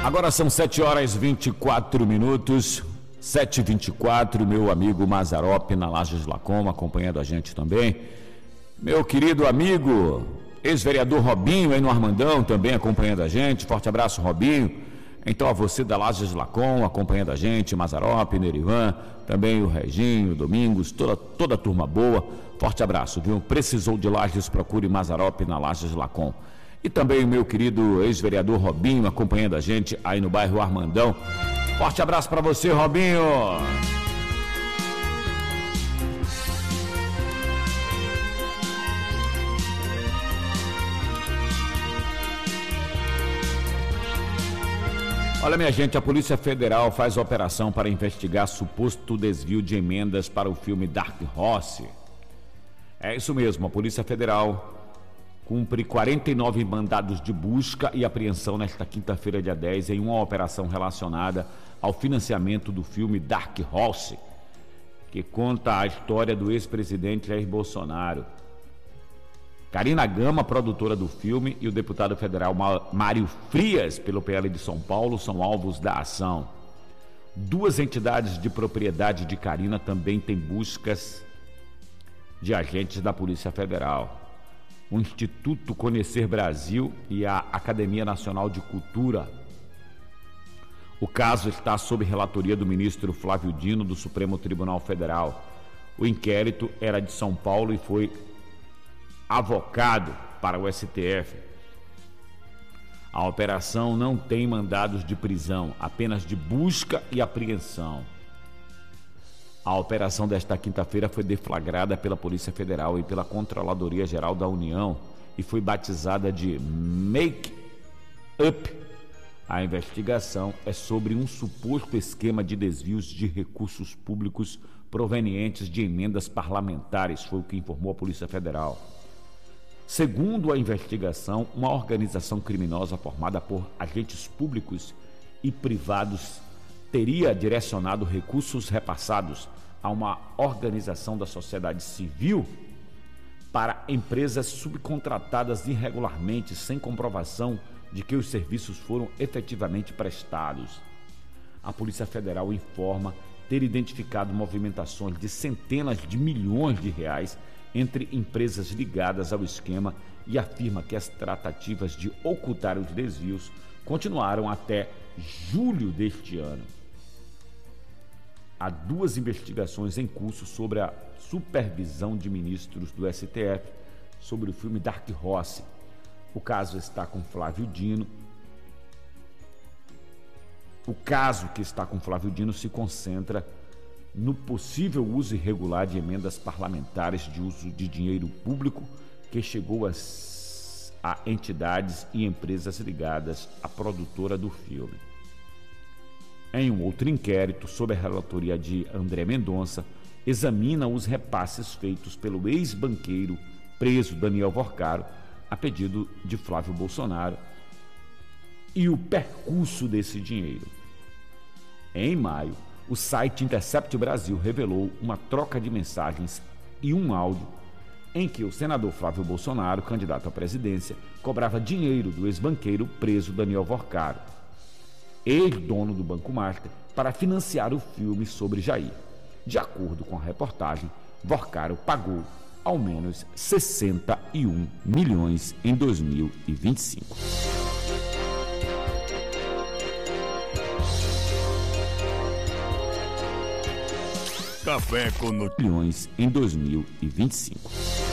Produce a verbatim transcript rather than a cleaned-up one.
Agora são sete horas e vinte e quatro minutos, sete e vinte e quatro, meu amigo Mazzaropi na Lages Lacom, acompanhando a gente também. Meu querido amigo, ex-vereador Robinho aí no Armandão, também acompanhando a gente. Forte abraço, Robinho. Então a você da Lages Lacom, acompanhando a gente, Mazzaropi, Nerivan, também o Reginho, Domingos, toda, toda a turma boa. Forte abraço, viu? Precisou de Lages, procure Mazzaropi na Lages Lacom. E também o meu querido ex-vereador Robinho, acompanhando a gente aí no bairro Armandão. Forte abraço para você, Robinho. Olha, minha gente, a Polícia Federal faz operação para investigar suposto desvio de emendas para o filme Dark Horse. É isso mesmo, a Polícia Federal cumpre quarenta e nove mandados de busca e apreensão nesta quinta-feira, dia dez, em uma operação relacionada ao financiamento do filme Dark Horse, que conta a história do ex-presidente Jair Bolsonaro. Karina Gama, produtora do filme, e o deputado federal Mário Frias, pelo P L de São Paulo, são alvos da ação. Duas entidades de propriedade de Karina também têm buscas de agentes da Polícia Federal. O Instituto Conhecer Brasil e a Academia Nacional de Cultura. O caso está sob relatoria do ministro Flávio Dino, do Supremo Tribunal Federal. O inquérito era de São Paulo e foi avocado para o S T F. A operação não tem mandados de prisão, apenas de busca e apreensão. A operação desta quinta-feira foi deflagrada pela Polícia Federal e pela Controladoria Geral da União e foi batizada de Make Up. A investigação é sobre um suposto esquema de desvios de recursos públicos provenientes de emendas parlamentares, foi o que informou a Polícia Federal. Segundo a investigação, uma organização criminosa formada por agentes públicos e privados teria direcionado recursos repassados a uma organização da sociedade civil para empresas subcontratadas irregularmente, sem comprovação de que os serviços foram efetivamente prestados. A Polícia Federal informa ter identificado movimentações de centenas de milhões de reais entre empresas ligadas ao esquema e afirma que as tratativas de ocultar os desvios continuaram até julho deste ano. Há duas investigações em curso sobre a supervisão de ministros do S T F sobre o filme Dark Horse. O caso está com Flávio Dino. O caso que está com Flávio Dino se concentra no possível uso irregular de emendas parlamentares de uso de dinheiro público que chegou a, a entidades e empresas ligadas à produtora do filme. Em um outro inquérito, sob a relatoria de André Mendonça, examina os repasses feitos pelo ex-banqueiro preso Daniel Vorcaro, a pedido de Flávio Bolsonaro, e o percurso desse dinheiro. Em maio, o site Intercept Brasil revelou uma troca de mensagens e um áudio em que o senador Flávio Bolsonaro, candidato à presidência, cobrava dinheiro do ex-banqueiro preso Daniel Vorcaro, ex-dono do Banco Master, para financiar o filme sobre Jair. De acordo com a reportagem, Vorcaro pagou ao menos sessenta e um milhões em dois mil e vinte e cinco. Café com milhões em dois mil e vinte e cinco.